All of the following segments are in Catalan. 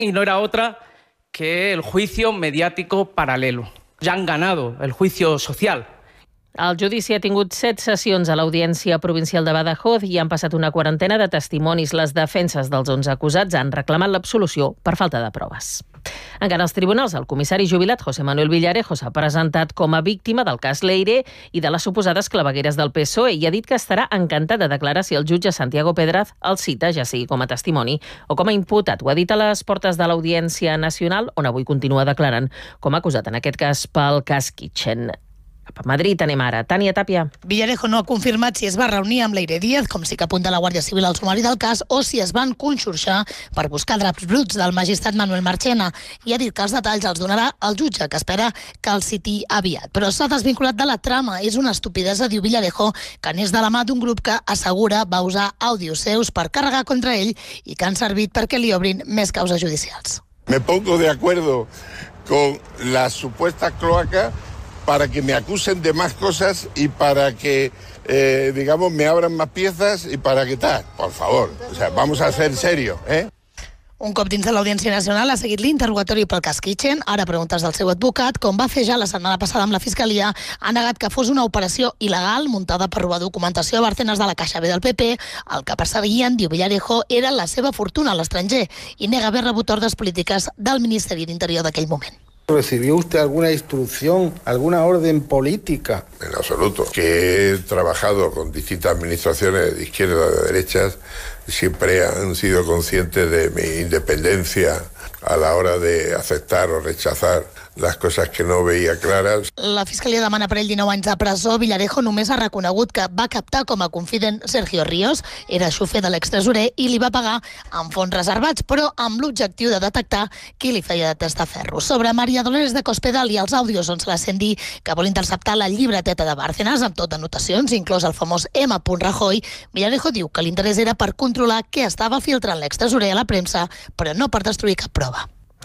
Y no era otra que el juicio mediático paralelo. Ya han ganado el juicio social. El judici ha tingut 7 sessions a l'Audiència Provincial de Badajoz i han passat una quarantena de testimonis. Les defenses dels 11 acusats han reclamat l'absolució per falta de proves. Encara als tribunals, el comissari jubilat José Manuel Villarejo s'ha presentat com a víctima del cas Leire i de les suposades clavegueres del PSOE i ha dit que estarà encantat de declarar si el jutge Santiago Pedraz el cita, ja sigui com a testimoni o com a imputat. Ho ha dit a les portes de l'Audiència Nacional, on avui continua declarant com a acusat, en aquest cas pel cas Kitchen. Cap a Madrid anem ara. Tània Tàpia. Villarejo no ha confirmat si es va reunir amb Leire Díaz, com sí que apunta la Guàrdia Civil al sumari del cas, o si es van conxorxar per buscar draps bruts del magistrat Manuel Marchena. I ha dit que els detalls els donarà el jutge, que espera que el citi aviat. Però s'ha desvinculat de la trama. És una estupidesa, diu Villarejo, que n'és de la mà d'un grup que assegura va usar àudios seus per carregar contra ell i que han servit perquè li obrin més causes judicials. Me pongo de acuerdo con las supuestas cloacas para que me acusen de más cosas y para que, digamos, me abran más piezas y para que tal. Por favor, o sea, vamos a ser serios, ¿eh? Un cop dins de l'Audiència Nacional ha seguit l'interrogatori pel cas Kitchen. Ara preguntes del seu advocat, com va fer ja la setmana passada amb la Fiscalia, ha negat que fos una operació il·legal muntada per robar documentació a Bárcenas de la Caixa B del PP. El que perseguien, diu Villarejo, era la seva fortuna a l'estranger i nega haver rebut ordres polítiques del Ministeri d'Interior d'aquell moment. ¿Recibió usted alguna instrucción, alguna orden política? En absoluto. Que he trabajado con distintas administraciones de izquierda y de derechas, siempre han sido conscientes de mi independencia a la hora de aceptar o rechazar les coses que no veia clares. La Fiscalia demana per ell 19 anys de presó. Villarejo només ha reconegut que va captar com a confident Sergio Ríos, era xofer de l'extresorer i li va pagar amb fons reservats, però amb l'objectiu de detectar qui li feia de testaferro. Sobre María Dolores de Cospedal i els àudios on se la sent dir que vol interceptar la llibreteta de Bárcenas amb tot anotacions, inclòs el famós M. Rajoy, Villarejo diu que l'interès era per controlar què estava filtrant l'extresorer a la premsa, però no per destruir cap prova.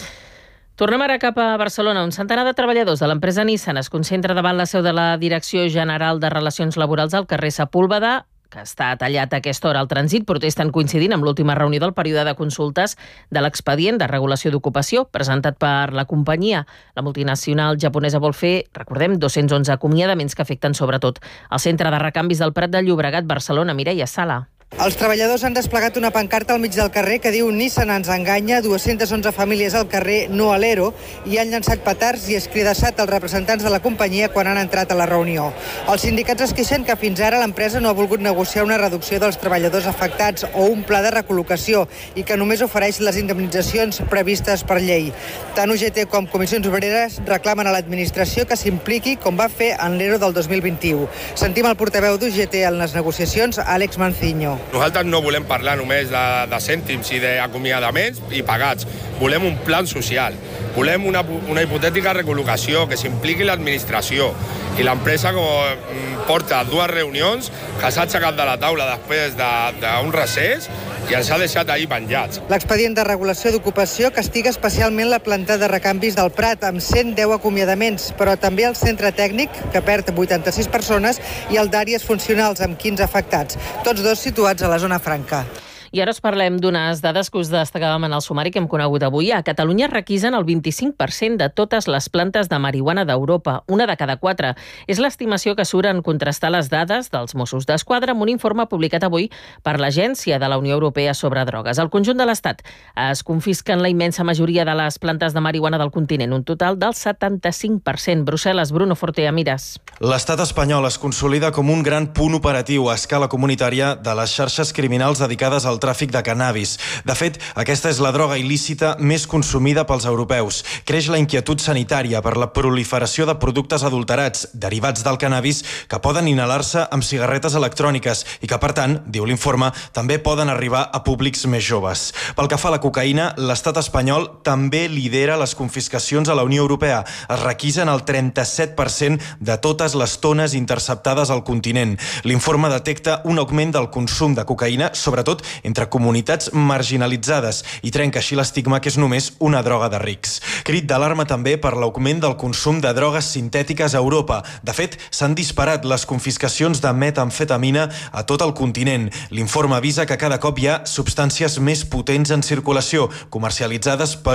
Tornem ara cap a Barcelona. Un centenar de treballadors de l'empresa Nissan es concentra davant la seu de la Direcció General de Relacions Laborals al carrer Sepúlveda, que està tallat a aquesta hora al trànsit. Protesten coincidint amb l'última reunió del període de consultes de l'expedient de regulació d'ocupació presentat per la companyia. La multinacional japonesa vol fer, recordem, 211 acomiadaments que afecten sobretot al centre de recanvis del Prat de Llobregat, Barcelona. Mireia Sala. Els treballadors han desplegat una pancarta al mig del carrer que diu Nissan ens enganya, 211 famílies al carrer, no a l'ERO, i han llançat petards i escridassat els representants de la companyia quan han entrat a la reunió. Els sindicats es queixen que fins ara l'empresa no ha volgut negociar una reducció dels treballadors afectats o un pla de recol·locació i que només ofereix les indemnitzacions previstes per llei. Tant UGT com Comissions Obreres reclamen a l'administració que s'impliqui com va fer en l'ERO del 2021. Sentim el portaveu d'UGT en les negociacions, Àlex Manciño. Nosaltres no volem parlar només de cèntims i d'acomiadaments i pagats. Volem un plan social. Volem una hipotètica recol·locació, que s'impliqui l'administració. I l'empresa porta 2 reunions que s'ha aixecat de la taula després d'un recés i ens ha deixat ahir penjats. L'expedient de regulació d'ocupació castiga especialment la planta de recanvis del Prat amb 110 acomiadaments, però també el centre tècnic, que perd 86 persones, i el d'àrees funcionals amb 15 afectats, tots dos situats a la zona franca. I ara us parlem d'unes dades que us destacàvem en el sumari que hem conegut avui. A Catalunya requisen el 25% de totes les plantes de marihuana d'Europa, una de cada 4. És l'estimació que surt en contrastar les dades dels Mossos d'Esquadra amb un informe publicat avui per l'Agència de la Unió Europea sobre drogues. Al conjunt de l'Estat es confisquen la immensa majoria de les plantes de marihuana del continent, un total del 75%. Brussel·les, Bruno Fortea, Mires. L'estat espanyol es consolida com un gran punt operatiu a escala comunitària de les xarxes criminals dedicades al tràfic de cannabis. De fet, aquesta és la droga il·lícita més consumida pels europeus. Creix la inquietud sanitària per la proliferació de productes adulterats derivats del cannabis que poden inhalar-se amb cigarretes electròniques i que, per tant, diu l'informe, també poden arribar a públics més joves. Pel que fa a la cocaïna, l'estat espanyol també lidera les confiscacions a la Unió Europea. Es requisen el 37% de totes les tones interceptades al continent. L'informe detecta un augment del consum de cocaïna, sobretot entre comunitats marginalitzades, i trenca així l'estigma que és només una droga de rics. Crit d'alarma també per l'augment del consum de drogues sintètiques a Europa. De fet, s'han disparat les confiscacions de metamfetamina a tot el continent. L'informe avisa que cada cop hi ha substàncies més potents en circulació, comercialitzades per